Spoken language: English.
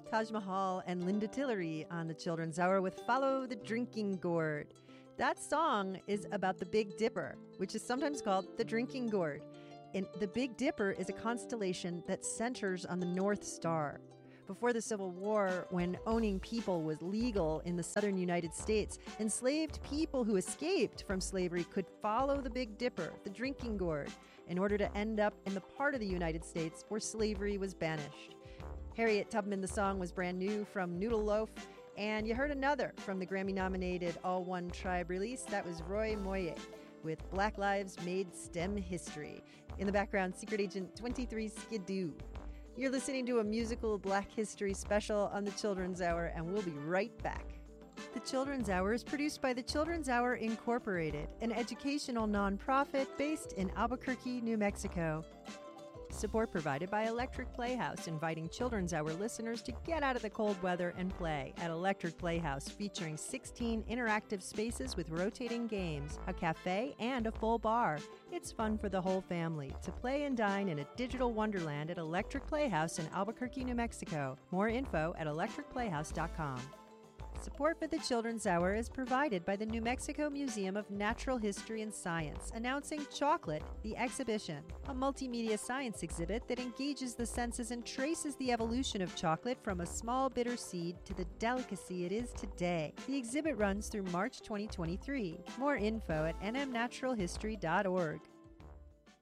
Taj Mahal and Linda Tillery on the Children's Hour with Follow the Drinking Gourd. That song is about the Big Dipper, which is sometimes called the Drinking Gourd. And the Big Dipper is a constellation that centers on the North Star. Before the Civil War, when owning people was legal in the southern United States, enslaved people who escaped from slavery could follow the Big Dipper, the Drinking Gourd, in order to end up in the part of the United States where slavery was banished. Harriet Tubman, the song, was brand new from Noodle Loaf, and you heard another from the Grammy-nominated All One Tribe release. That was Roy Moye with Black Lives Made STEM History. In the background, Secret Agent 23 Skidoo. You're listening to a musical Black History special on the Children's Hour, and we'll be right back. The Children's Hour is produced by the Children's Hour Incorporated, an educational nonprofit based in Albuquerque, New Mexico. Support provided by Electric Playhouse, inviting Children's Hour listeners to get out of the cold weather and play at Electric Playhouse, featuring 16 interactive spaces with rotating games, a cafe, and a full bar. It's fun for the whole family to play and dine in a digital wonderland at Electric Playhouse in Albuquerque, New Mexico. More info at electricplayhouse.com. Support for the Children's Hour is provided by the New Mexico Museum of Natural History and Science, announcing Chocolate, the Exhibition, a multimedia science exhibit that engages the senses and traces the evolution of chocolate from a small bitter seed to the delicacy it is today. The exhibit runs through March 2023. More info at nmnaturalhistory.org.